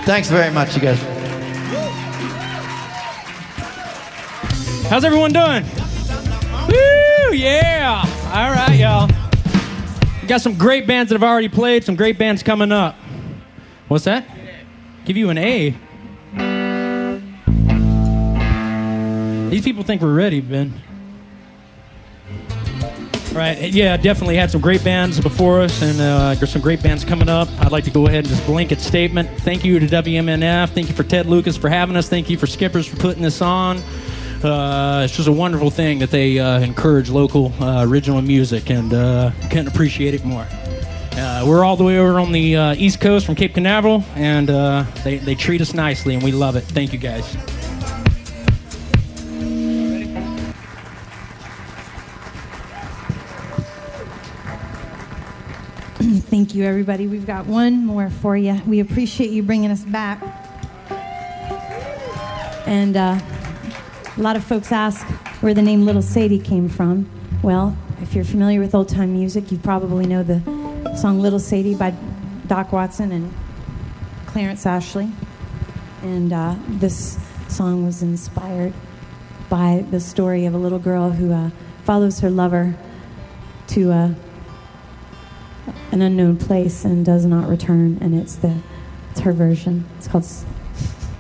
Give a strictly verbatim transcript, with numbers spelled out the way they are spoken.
Thanks very much, you guys. How's everyone doing? Woo, yeah. All right, y'all. We got some great bands that have already played, some great bands coming up. What's that? Give you an A. These people think we're ready, Ben. Right, yeah, definitely had some great bands before us, and uh, there's some great bands coming up. I'd like to go ahead and just blanket statement. Thank you to W M N F. Thank you for Ted Lucas for having us. Thank you for Skippers for putting this on. Uh, it's just a wonderful thing that they uh, encourage local uh, original music, and uh, couldn't appreciate it more. Uh, we're all the way over on the uh, East Coast from Cape Canaveral, and uh, they, they treat us nicely, and we love it. Thank you, guys. Thank you, everybody. We've got one more for you. We appreciate you bringing us back. And uh, a lot of folks ask where the name Little Sadie came from. Well, if you're familiar with old-time music, you probably know the song Little Sadie by Doc Watson and Clarence Ashley. And uh, this song was inspired by the story of a little girl who uh, follows her lover to uh, an unknown place and does not return, and it's the it's her version. It's called